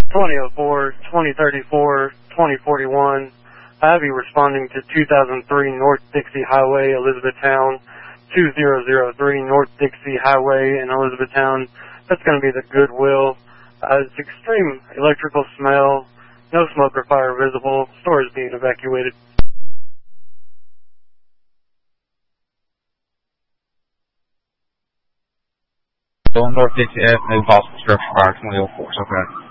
2004, 2034, 2041. I have you responding to 2003 North Dixie Highway, Elizabethtown, 2003 North Dixie Highway in Elizabethtown. That's going to be the Goodwill. It's extreme electrical smell, no smoke or fire visible, store is being evacuated. North Dixie Avenue, possible structure fire, 2004, okay.